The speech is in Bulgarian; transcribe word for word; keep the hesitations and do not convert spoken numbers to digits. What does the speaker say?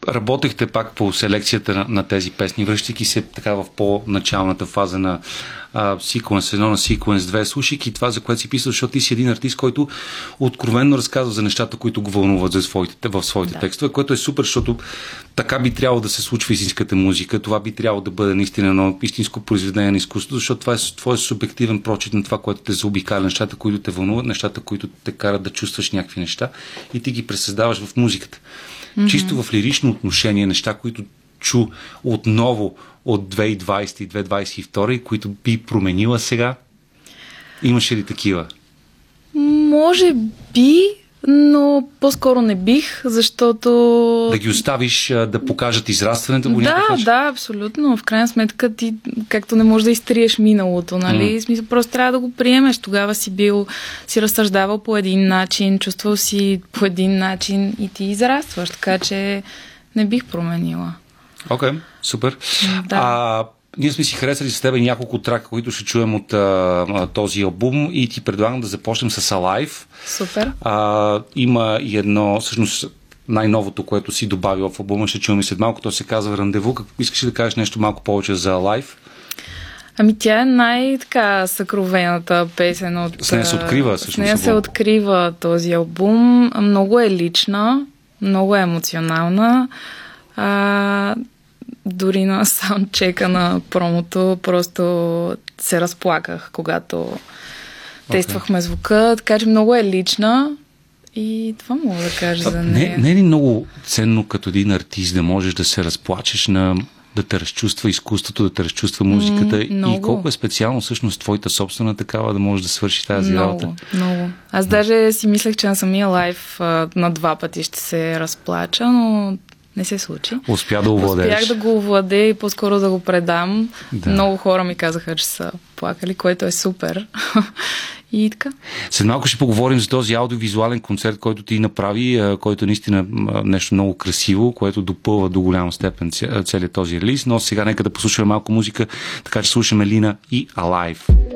работехте пак по селекцията на, на тези песни, връщайки се така в по-началната фаза на Sequence едно на Sequence две, слушайки това, за което си писал, защото ти си един артист, който откровенно разказва за нещата, които го вълнуват за своите, в своите да. текстове, което е супер, защото така би трябвало да се случва истинската музика, това би трябвало да бъде наистина едно истинско произведение на изкуството, защото това е твой субективен прочит на това, което те заобикаля, нещата, които те вълнуват, нещата, които те карат да чувстваш някакви неща и ти ги пресъздаваш в музиката. Mm-hmm. Чисто в лирично отношение, неща, които чу отново от две хиляди и двадесета и две хиляди двадесет и втора и които би променила сега? Имаше ли такива? Може би, но по-скоро не бих, защото... Да ги оставиш да покажат израстването по да, някакъв да, абсолютно. В крайна сметка ти, както не можеш да изтриеш миналото, нали? Mm. Смисъл, просто трябва да го приемеш. Тогава си бил, си разсъждавал по един начин, чувствал си по един начин и ти израстваш, така че не бих променила. Окей, okay, супер. Да. А, ние сме си харесали с теб няколко трака, които ще чуем от а, този албум и ти предлагам да започнем с Alive. Супер. А, има и едно, всъщност най-новото, което си добавил в албума, ще чуем и след малко, то се казва Рандеву. Как искаш да кажеш нещо малко повече за Alive? Ами тя е най-така съкровената песен от... С нея се открива всъщност. С нея се открива този албум. Много е лична, много е емоционална. А, дори на саундчека на промото просто се разплаках, когато okay. тествахме звука, така че много е лична и това мога да кажа а, за нея. Не, не е ли много ценно като един артист да можеш да се разплачеш, на, да те разчувства изкуството, да те разчувства музиката mm, и колко е специално всъщност твоята собствена такава да можеш да свърши тази много, работа? Много. Аз mm. даже си мислех, че на самия лайв а, на два пъти ще се разплача, но не се случи. Успя да овладееш. Успях да го овладея и по-скоро да го предам. Да. Много хора ми казаха, че са плакали, което е супер. И така. След малко ще поговорим за този аудиовизуален концерт, който ти направи, който е наистина нещо много красиво, което допълва до голяма степен целият този релиз. Но сега нека да послушаме малко музика, така че слушаме Лина и Alive.